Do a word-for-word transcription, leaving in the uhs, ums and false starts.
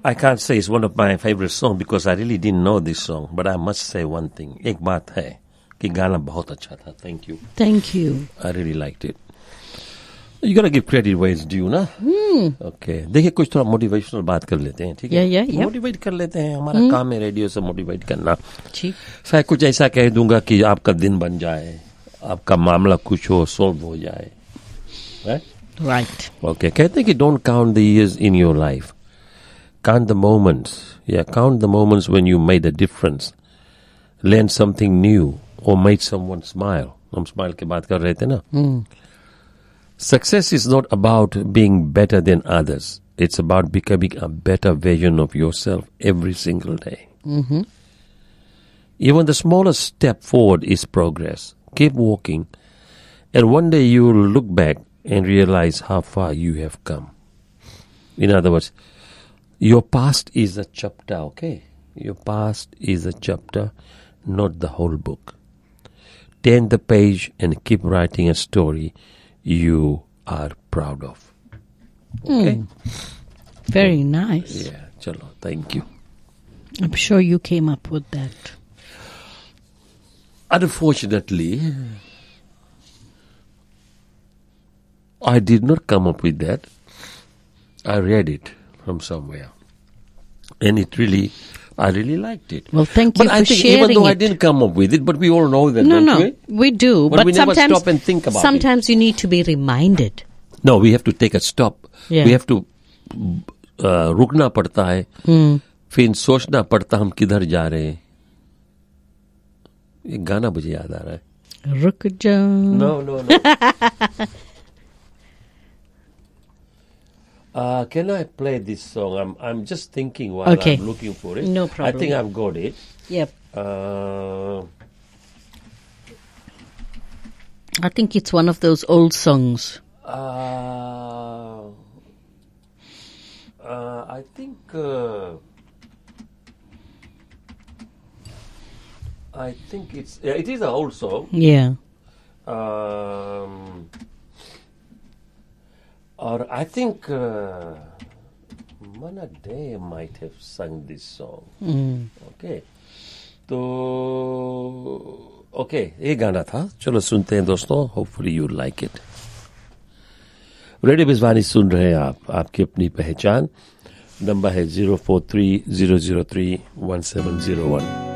I can't say it's one of my favorite songs because I really didn't know this song, but I must say one thing. एक बात है कि गाना बहुत अच्छा था. Thank you. Thank you. I really liked it. You gotta give credit where it's due, ना? Hmm. Okay. देखिए कुछ थोड़ा मोटिवेशनल बात कर लेते हैं, ठीक है? Yeah, yeah, yeah. मोटिवेट कर लेते हैं. हमारा hmm. काम है रेडियो से मोटिवेट करना. ठीक. शायद कुछ ऐसा कह दूंगा कि आपका दिन बन जाए, आपका मामला कुछ हो, सॉल्व हो जाए. Right? Right. Okay. कहते हैं कि don't count the years in your life. Count the moments. Yeah, count the moments when you made a difference. Learned something new or made someone smile. हम smile की बात कर रहे थे ना. Hmm. Success is not about being better than others. It's about becoming a better version of yourself every single day. Mm-hmm. Even the smallest step forward is progress. Keep walking. And one day you will look back and realize how far you have come. In other words, your past is a chapter, okay? Your past is a chapter, not the whole book. Turn the page and keep writing a story you are proud of. Okay? Mm. Very nice. Yeah, chalo, thank you. I'm sure you came up with that. Unfortunately, I did not come up with that. I read it from somewhere. And it really, I really liked it. Well, thank but you I for think sharing even though it. I didn't come up with it, but we all know that, no, don't no, we? we do. But, but we never sometimes, stop and think about sometimes it. you need to be reminded. No, we have to take a stop. Yeah. We have to uh, रुकना पड़ता है. Hmm. फिर सोचना पड़ता हम किधर जा रहे हैं. एक गाना मुझे याद आ रहा है. रुक जा. No, no, no. Uh, can I play this song? I'm I'm just thinking while Okay. I'm looking for it. No I problem. think I've got it. Yep. Uh, I think it's one of those old songs. uh, uh, I think uh, I think it's yeah, it is an old song. Yeah. Um, or I think uh, Mana Day might have sung this song. Mm. Okay. तो okay ये गाना था. चलो सुनते हैं दोस्तों. Hopefully you like it. Radio बिजवानी सुन रहे हैं आप. आपकी अपनी पहचान. नंबर है zero four three zero zero three one seven zero one.